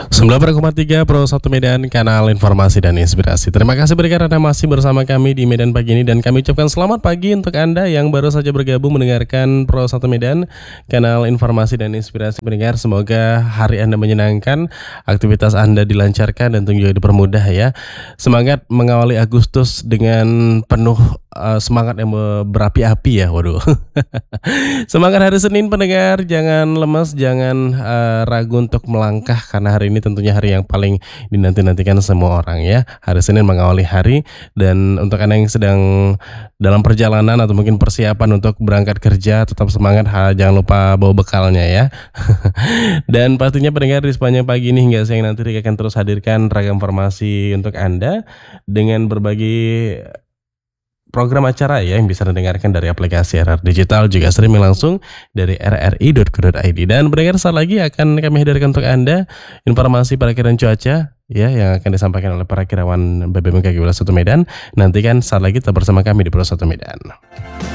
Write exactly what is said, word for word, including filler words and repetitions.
sembilan puluh koma tiga Pro satu Medan, kanal informasi dan inspirasi. Terima kasih pendengar Anda masih bersama kami di Medan pagi ini, dan kami ucapkan selamat pagi untuk Anda yang baru saja bergabung mendengarkan Pro satu Medan, kanal informasi dan inspirasi. Pendengar, semoga hari Anda menyenangkan, aktivitas Anda dilancarkan dan tentunya dipermudah ya. Semangat mengawali Agustus dengan penuh uh, semangat yang berapi-api ya. Waduh. Semangat hari Senin pendengar, jangan lemas, jangan uh, ragu untuk melangkah, karena hari ini tentunya hari yang paling dinanti-nantikan semua orang ya. Hari Senin mengawali hari, dan untuk Anda yang sedang dalam perjalanan atau mungkin persiapan untuk berangkat kerja, tetap semangat, ha, jangan lupa bawa bekalnya ya. Dan pastinya pendengar, di sepanjang pagi ini hingga siang nanti Rika akan terus hadirkan ragam informasi untuk Anda dengan berbagai program acara ya yang bisa didengarkan dari aplikasi R R Digital, juga streaming langsung dari r r i dot co dot i d. Dan pendengar, saat lagi akan kami hadirkan untuk Anda informasi perakiraan cuaca ya yang akan disampaikan oleh perakirawan B B M K G Wilayah satu Medan. Nantikan saat lagi tetap bersama kami di Pro satu Medan.